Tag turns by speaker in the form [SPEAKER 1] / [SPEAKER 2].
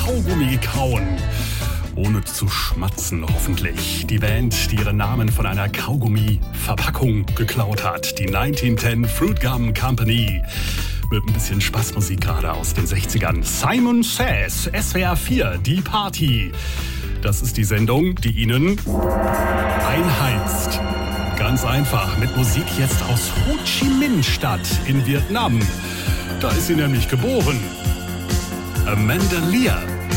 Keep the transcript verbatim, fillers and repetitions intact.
[SPEAKER 1] Kaugummi kauen. Ohne zu schmatzen, hoffentlich. Die Band, die ihren Namen von einer Kaugummi-Verpackung geklaut hat. Die neunzehnhundertzehn Fruit Gum Company. Mit ein bisschen Spaßmusik gerade aus den sechzigern. Simon Says, S W R vier, die Party. Das ist die Sendung, die Ihnen einheizt. Ganz einfach, mit Musik jetzt aus Ho Chi Minh-Stadt in Vietnam. Da ist sie nämlich geboren. Amanda Lear.